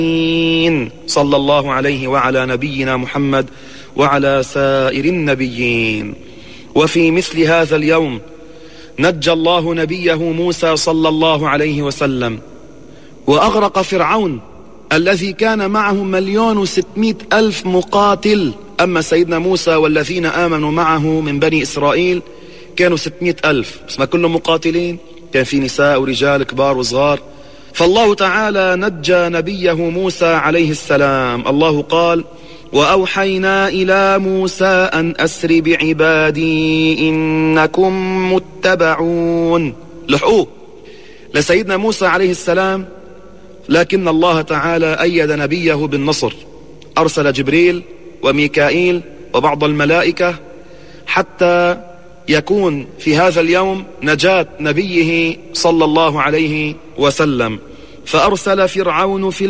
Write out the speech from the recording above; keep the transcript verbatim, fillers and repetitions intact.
صلى الله عليه وعلى نبينا محمد وعلى سائر النبيين. وفي مثل هذا اليوم نجى الله نبيه موسى صلى الله عليه وسلم، وأغرق فرعون الذي كان معه مليون وستمائة ألف مقاتل. أما سيدنا موسى والذين آمنوا معه من بني إسرائيل كانوا ستمائة ألف، بس ما كلهم مقاتلين، كان في نساء ورجال كبار وصغار. فالله تعالى نجى نبيه موسى عليه السلام. الله قال: وأوحينا إلى موسى أن أسر بعبادي إنكم متبعون. لحقوه لسيدنا موسى عليه السلام، لكن الله تعالى أيد نبيه بالنصر، أرسل جبريل وميكائيل وبعض الملائكة حتى يكون في هذا اليوم نجاة نبيه صلى الله عليه وسلم. فأرسل فرعون في